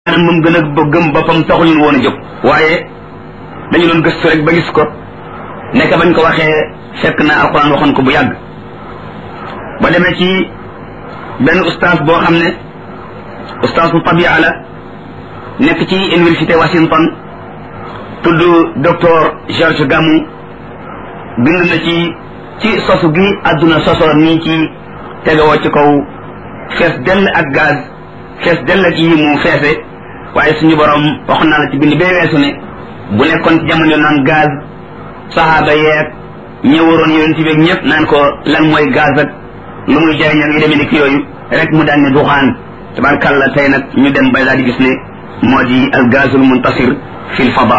moom gën a gëm boppam taxul ñu woon a jóg waaye dañu doon gëstu rek ba gis ko nekk bañ ko waxee fekk na alxuraan waxoon ko bu yàgg ba demee ci benn ustaas boo xam ne ustaas bu tabia la nekk ci université Washington tudd docteur George Gamow bind na ci sosu gi àdduna sosoo nii ci tegawoo ci kaw fees dell ak gaz fees dell ak yi mu feese waaye suñu borom wax naa la ci bind bee weesu ne bu nekkoon ci jamono naan gaz saxaaba yeeg ñëwaroon yonent bi ñëpp naan ko lan mooy gaz ak lu muy jëriñ ak yu demee ni ki yooyu rek mu daan ne duxaan tabarkàlla tey nag ñu dem bay daal di gis ne moo di al gazul muntasir fil fada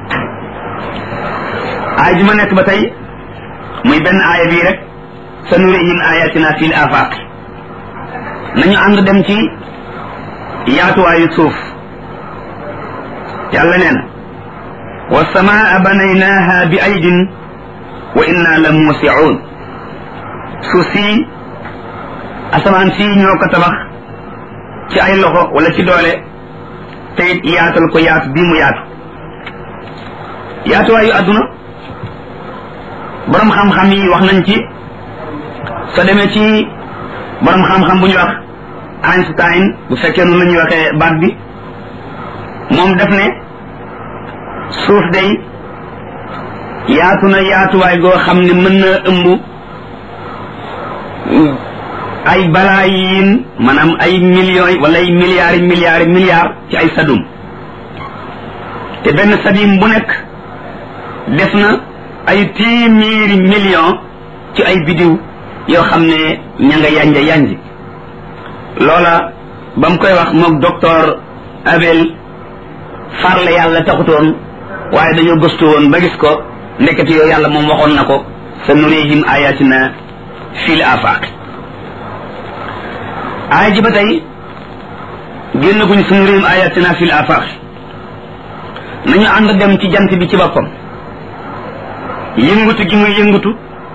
aay ji ma nekk ba tey muy benn aaya bii rek sa nurihim ayatina fil afaq nañu ànd dem ci yaatuwaayu suuf yàlla nee na wasamaa banaynaha bi aydin wa inna la muusiun suuf si asamaan si ñoo ko tabax ci ay loxo wala ci doole te it yaatal ko yaatu bii mu yaatu yaatuwaayu adduna borom xam-xam yi wax nañ ci soo demee ci borom xam-xam bu ñu wax Einstein bu fekkee noonu la ñuy waxee baat bi moom def ne suuf day yaatu na yaatuwaay goo xam ne mën na ëmb ay balaayin maanaam ay millions yi wala ay milliards ci ay sadum te benn sadim bu nekk def na ay téeméeri millions ci ay bidiw yoo xam ne ña nga yanj loola ba mu koy wax mook docteur Abel farle yàlla taxutoon waaye dañoo gëstu woon ba gis ko nekkati yow yàlla moom waxoon na ko sa nurihim ayatina fil afaq aaya ji ba tey génn guñ sa nurihim ayatina fil afaq nañu ànd dem ci jant bi ci boppam yëngutu gi muy yëngutu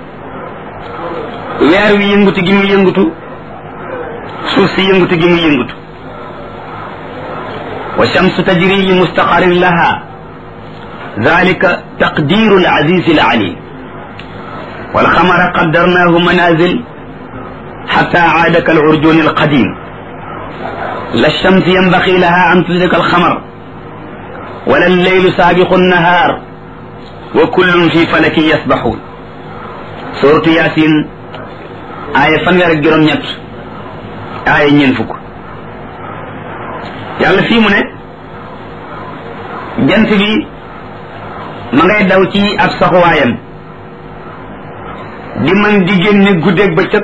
weer wi yëngutu gi muy yëngutu suuf si yëngutu gi muy yëngutu wa shamsu tajri li mustaqarrin laha dalika taqdiru al-aziz al-alim wal qamara qaddarnahu manazil hatta aada kal-urjun al-qadim la shamsu yanbaghi laha an tudrika al-qamar wala al-laylu sabiqu an-nahar wa kullun fi falakin yasbahun suratu yasin aaya fanweer ak juróom-ñett aaya ñeent fukk yàlla fii mu ne jant bi ma ngay daw ci ab saxuwaayam di mën di génne guddeeg bëccëg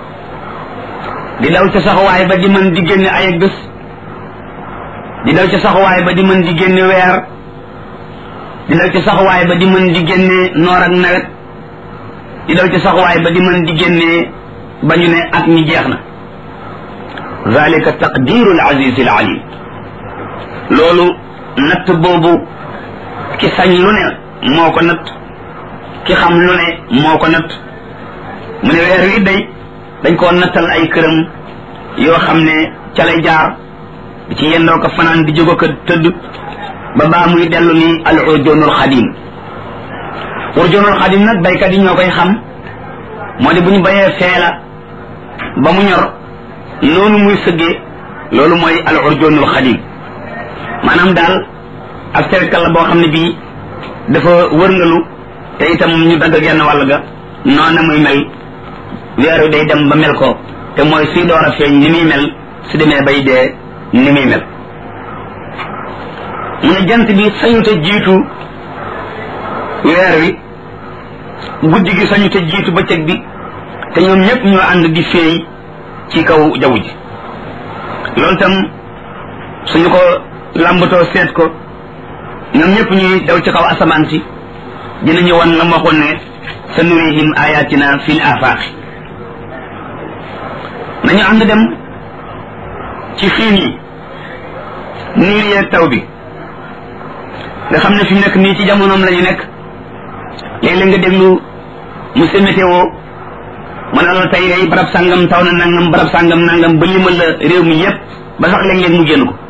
di daw ca saxuwaay ba di mën di génne ay ak bés di daw ca saxuwaay ba di mën di génne weer di daw ca saxuwaay ba di mën di génne noor ak nawet di daw ca saxuwaay ba di mën di génne ba ñu ne at mi jeex na zalika taqdiru al aziz al alim loolu natt boobu ki sañ lu ne moo ko natt ki xam lu ne moo ko natt mu ne weer wi day dañ koo nattal ay këram yoo xam ne ca lay jaar di ci yendoo ko fanaan di jóg ko tëdd ba baa muy dellu ni al urjoonul xadim urjoonul xadim nag baykat yi ñoo koy xam moo di bu ñu bayee feela ba mu ñor noonu muy sëggee loolu mooy al urjoonul xadim maanaam daal ab cercle la boo xam ne bii dafa wërngalu te itam ñu dagg genn wàll ga noona muy mel weeru day dem ba mel ko te mooy suy door a feeñ ni muy mel su demee bay dee ni muy mel mu ne jant bi sañu te jiitu weer wi guddi gi sañu te jiitu bëccëg bi te ñoom ñëpp ñoo ànd di feey ci kaw jaww ji loolu tam suñu ko làmbatoo seet ko ñoom ñëpp ñuy daw ci kaw asamaan si dinañu wan la ma waxoon ne sa nurihim ayatina fil afaq nañu ànd dem ci xiin yi niir yeeg taw bi nga xam ne fi mu nekk nii ci jamonoom la ñu nekk léeg-léeg nga déglu monsieur météo mu ne la tey day barab sàngam taw na nangam barab sàngam nangam ba limal la réew mi yépp ba sax léeg-léeg mu génn ko